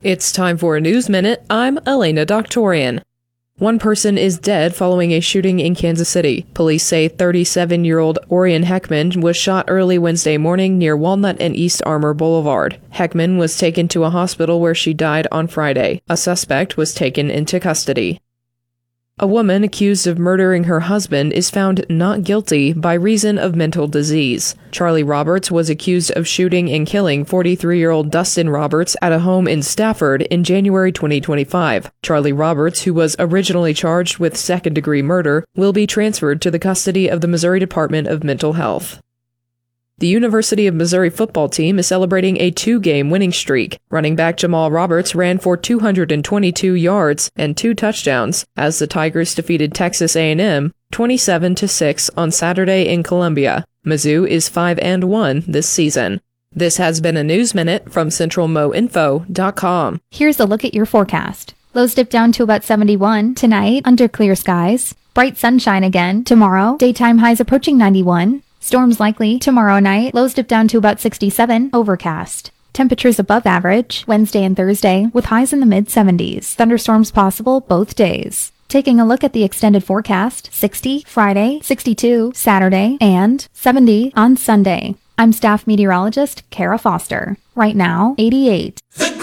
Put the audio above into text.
It's time for a News Minute. I'm Elena Doctorian. One person is dead following a shooting in Kansas City. Police say 37-year-old Orion Heckman was shot early Wednesday morning near Walnut and East Armour Boulevard. Heckman was taken to a hospital where she died on Friday. A suspect was taken into custody. A woman accused of murdering her husband is found not guilty by reason of mental disease. Charlie Roberts was accused of shooting and killing 43-year-old Dustin Roberts at a home in Stafford in January 2025. Charlie Roberts, who was originally charged with second-degree murder, will be transferred to the custody of the Missouri Department of Mental Health. The University of Missouri football team is celebrating a 2-game winning streak. Running back Jamal Roberts ran for 222 yards and 2 touchdowns as the Tigers defeated Texas A&M 27-6 on Saturday in Columbia. Mizzou is 5-1 this season. This has been a News Minute from CentralMoInfo.com. Here's a look at your forecast. Lows dip down to about 71 tonight under clear skies. Bright sunshine again tomorrow. Daytime highs approaching 91. Storms likely tomorrow night. Lows dip down to about 67, overcast. Temperatures above average Wednesday and Thursday with highs in the mid-70s. Thunderstorms possible both days. Taking a look at the extended forecast, 60 Friday, 62 Saturday, and 70 on Sunday. I'm staff meteorologist Kara Foster. Right now, 88.